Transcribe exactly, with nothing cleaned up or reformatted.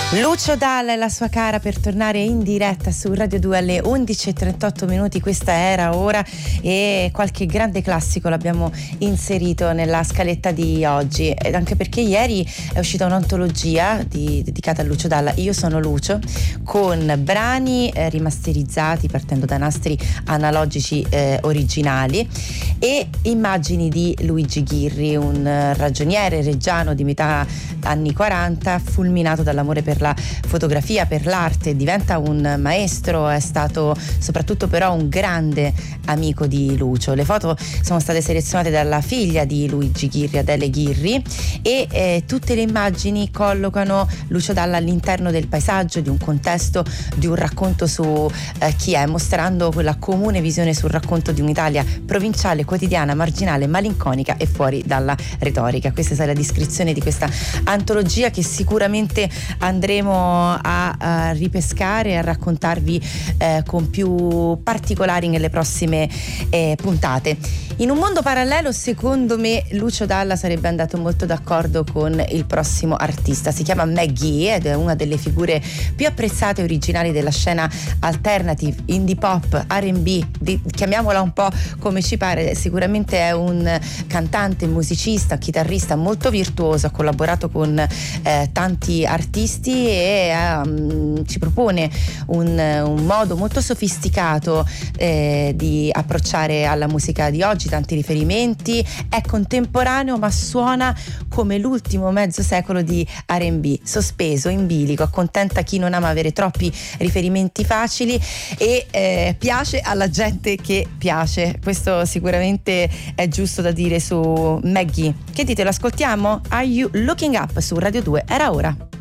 Lucio Dalla e la sua cara per tornare in diretta su Radio due alle undici e trentotto minuti. Questa era ora, e qualche grande classico l'abbiamo inserito nella scaletta di oggi, ed anche perché ieri è uscita un'antologia di, dedicata a Lucio Dalla, Io sono Lucio, con brani eh, rimasterizzati partendo da nastri analogici eh, originali e immagini di Luigi Ghirri, un eh, ragioniere reggiano di metà anni quaranta, fulminato dall'amore per la fotografia, per l'arte. Diventa un maestro, è stato soprattutto però un grande amico di Lucio. Le foto sono state selezionate dalla figlia di Luigi Ghirri, Adele Ghirri, e eh, tutte le immagini collocano Lucio Dalla all'interno del paesaggio, di un contesto, di un racconto su eh, chi è, mostrando quella comune visione sul racconto di un'Italia provinciale, quotidiana, marginale, malinconica e fuori dalla retorica. Questa è la descrizione di questa antologia, che sicuramente andremo a, a ripescare e a raccontarvi eh, con più particolari nelle prossime eh, puntate. In un mondo parallelo, secondo me, Lucio Dalla sarebbe andato molto d'accordo con il prossimo artista. Si chiama Maggie ed è una delle figure più apprezzate e originali della scena alternative, indie pop, R and B, di, chiamiamola un po' come ci pare. Sicuramente è un cantante, musicista, chitarrista molto virtuoso, ha collaborato con eh, tanti artisti e um, ci propone un, un modo molto sofisticato eh, di approcciare alla musica di oggi, tanti riferimenti, è contemporaneo ma suona come l'ultimo mezzo secolo di R and B, sospeso, in bilico, accontenta chi non ama avere troppi riferimenti facili e eh, piace alla gente che piace. Questo sicuramente è giusto da dire su Maggie. Che dite, lo ascoltiamo? Are You Looking Up su Radio due? Era ora.